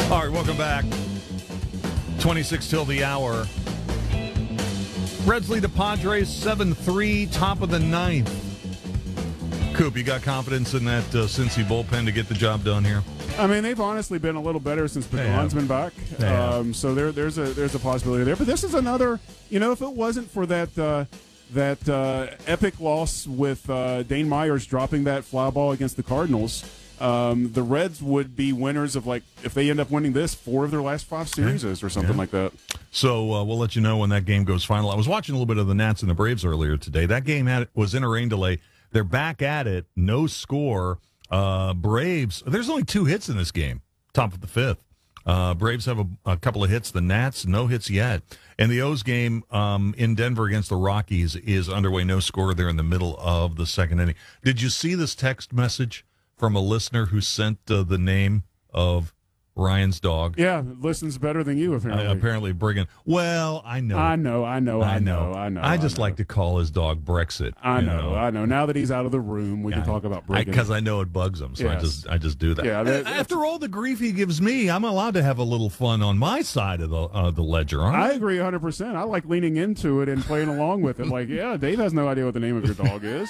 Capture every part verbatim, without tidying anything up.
All right, welcome back. twenty-six till the hour. Reds lead the Padres seven three, top of the ninth. Coop, you got confidence in that uh, Cincy bullpen to get the job done here? I mean, they've honestly been a little better since Pagan's been back. Um, so there, there's a there's a possibility there. But this is another, you know, if it wasn't for that uh, that uh, epic loss with uh, Dane Myers dropping that fly ball against the Cardinals, um, the Reds would be winners of, like, if they end up winning this, four of their last five series or something yeah. like that. So uh, we'll let you know when that game goes final. I was watching a little bit of the Nats and the Braves earlier today. That game had was in a rain delay. They're back at it, no score. Uh, Braves, there's only two hits in this game, top of the fifth. Uh, Braves have a, a couple of hits. The Nats, no hits yet. And the O's game um, in Denver against the Rockies is underway, no score there in the middle of the second inning. Did you see this text message from a listener who sent uh, the name of Ryan's dog? Yeah, listens better than you, apparently. Uh, apparently, Brigham. Well, I know. I know, I know, I know, I know. I just I know. like to call his dog Brexit. I know, know, I know. Now that he's out of the room, we yeah. can talk about Brigham. Because I, I know it bugs him, so yes. I just I just do that. Yeah, that, After all the grief he gives me, I'm allowed to have a little fun on my side of the uh, the ledger, aren't I? I agree one hundred percent. I like leaning into it and playing along with it. Like, yeah, Dave has no idea what the name of your dog is.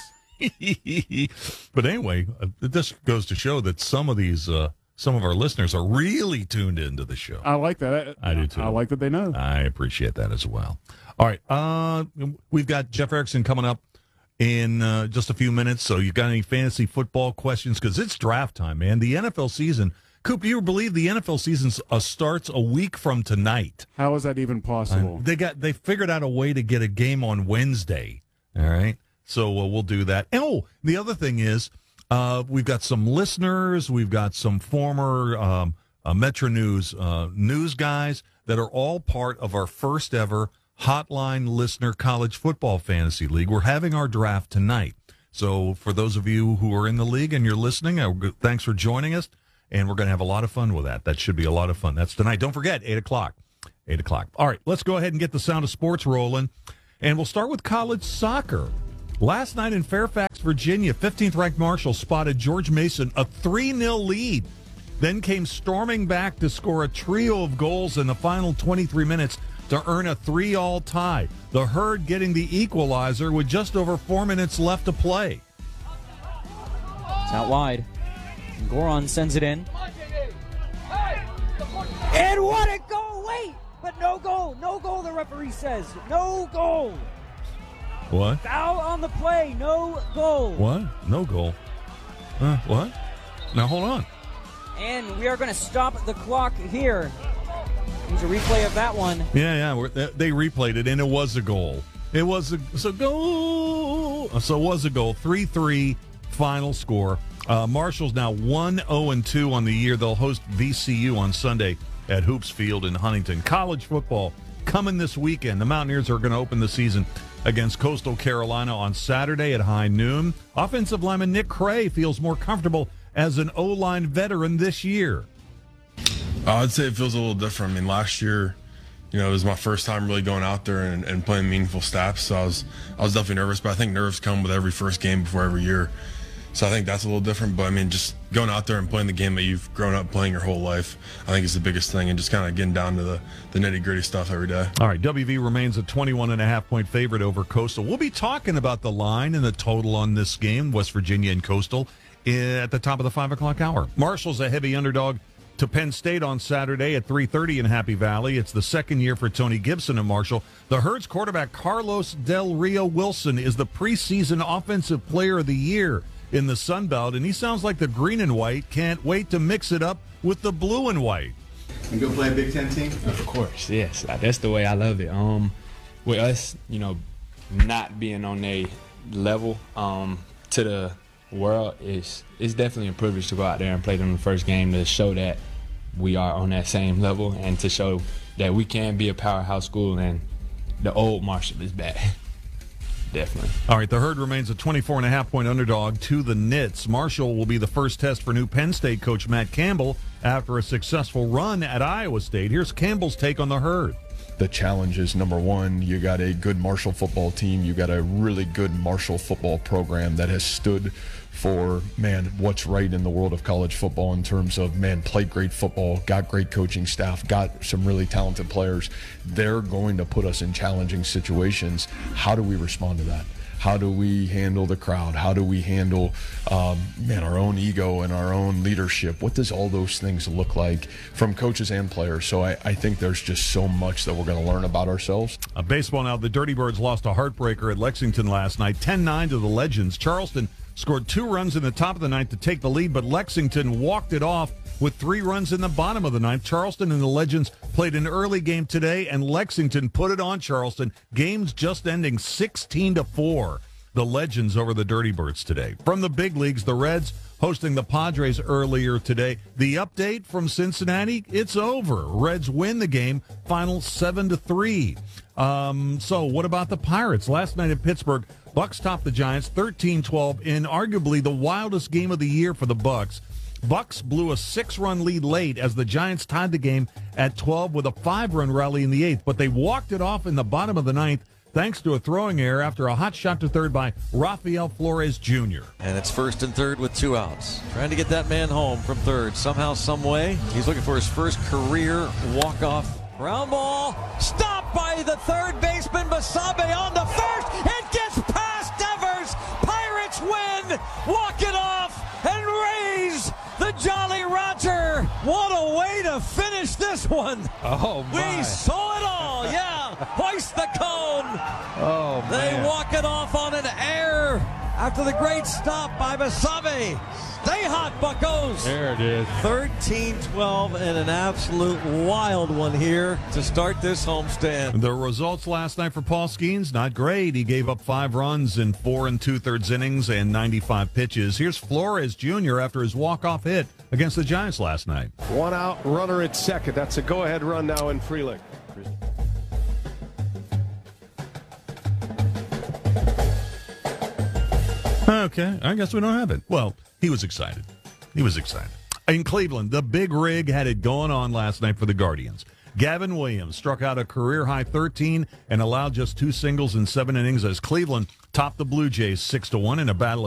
But anyway, this goes to show that some of these, uh, some of our listeners are really tuned into the show. I like that. I do too. I like that they know. I appreciate that as well. All right, uh, we've got Jeff Erickson coming up in uh, just a few minutes. So you got any fantasy football questions? Because it's draft time, man. The N F L season. Coop, do you believe the N F L season uh, starts a week from tonight? How is that even possible? Uh, they got they figured out a way to get a game on Wednesday. All right. So uh, we'll do that. And, oh, the other thing is uh, we've got some listeners. We've got some former um, uh, Metro News uh, news guys that are all part of our first ever Hotline Listener College Football Fantasy League. We're having our draft tonight. So for those of you who are in the league and you're listening, uh, thanks for joining us. And we're going to have a lot of fun with that. That should be a lot of fun. That's tonight. Don't forget, eight o'clock. eight o'clock. All right, let's go ahead and get the sound of sports rolling. And we'll start with college soccer. Last night in Fairfax, Virginia, fifteenth-ranked Marshall spotted George Mason a three nil lead, then came storming back to score a trio of goals in the final twenty-three minutes to earn a three all tie. The Herd getting the equalizer with just over four minutes left to play. It's out wide. Goron sends it in. And what a goal! Wait! But no goal! No goal, the referee says. No goal! What? Foul on the play. No goal. What? No goal. Uh, what? Now, hold on. And we are going to stop the clock here. Here's a replay of that one. Yeah, yeah. We're, they replayed it, and it was a goal. It was a so goal. So it was a goal. three three final score. Uh, Marshall's now one oh and two on the year. They'll host V C U on Sunday at Hoops Field in Huntington. College football coming this weekend. The Mountaineers are going to open the season against Coastal Carolina on Saturday at high noon. Offensive lineman Nick Cray feels more comfortable as an O-line veteran this year. I'd say it feels a little different. I mean, last year, you know, it was my first time really going out there and, and playing meaningful snaps, so I was I was definitely nervous, but I think nerves come with every first game before every year. So I think that's a little different, but I mean, just going out there and playing the game that you've grown up playing your whole life, I think is the biggest thing, and just kind of getting down to the, the nitty-gritty stuff every day. All right, W V remains a twenty-one and a half point favorite over Coastal. We'll be talking about the line and the total on this game, West Virginia and Coastal, at the top of the five o'clock hour. Marshall's a heavy underdog to Penn State on Saturday at three thirty in Happy Valley. It's the second year for Tony Gibson at Marshall. The Herd's quarterback, Carlos Del Rio Wilson, is the preseason Offensive Player of the Year in the Sun Belt, and he sounds like the green and white can't wait to mix it up with the blue and white. And go play a Big Ten team? Of course, yes. That's the way I love it. Um, with us, you know, not being on a level um, to the world, is it's definitely a privilege to go out there and play them the first game to show that we are on that same level and to show that we can be a powerhouse school and the old Marshall is back. Definitely. All right, the Herd remains a twenty-four and a half point underdog to the Knits. Marshall will be the first test for new Penn State coach Matt Campbell after a successful run at Iowa State. Here's Campbell's take on the Herd. the challenges. Number one, you got a good Marshall football team. You got a really good Marshall football program that has stood for, man, what's right in the world of college football in terms of, man, played great football, got great coaching staff, got some really talented players. They're going to put us in challenging situations. How do we respond to that? How do we handle the crowd? How do we handle, um, man, our own ego and our own leadership? What does all those things look like from coaches and players? So I, I think there's just so much that we're going to learn about ourselves. Uh, baseball now, the Dirty Birds lost a heartbreaker at Lexington last night, ten nine to the Legends. Charleston scored two runs in the top of the ninth to take the lead, but Lexington walked it off with three runs in the bottom of the ninth. Charleston and the Legends played an early game today, and Lexington put it on Charleston. Games just ending sixteen to four. The Legends over the Dirty Birds today. From the big leagues, the Reds hosting the Padres earlier today. The update from Cincinnati, it's over. Reds win the game, final seven to three. Um, so what about the Pirates? Last night in Pittsburgh, Bucks topped the Giants thirteen twelve in arguably the wildest game of the year for the Bucks. Bucks blew a six-run lead late as the Giants tied the game at twelve with a five-run rally in the eighth, but they walked it off in the bottom of the ninth thanks to a throwing error after a hot shot to third by Rafael Flores Junior And it's first and third with two outs. Trying to get that man home from third. Somehow, some way, he's looking for his first career walk-off. Ground ball, stopped by the third baseman, Basabe on the first. It gets past Devers. Pirates win. Walk it off and raise the Jolly Roger. What a way to finish this one. Oh, my. We saw it all, yeah. Hoist the cone. Oh, They man. walk it off on an air after the great stop by Basabe. Stay hot, Buccos. There it is. thirteen twelve and an absolute wild one here to start this homestand. The results last night for Paul Skeens, not great. He gave up five runs in four and two-thirds innings and ninety-five pitches. Here's Flores Junior after his walk-off hit against the Giants last night. One out, runner at second. That's a go-ahead run now in Freeling. Okay, I guess we don't have it. Well, he was excited. He was excited. In Cleveland, the big rig had it going on last night for the Guardians. Gavin Williams struck out a career-high thirteen and allowed just two singles in seven innings as Cleveland topped the Blue Jays six to one in a battle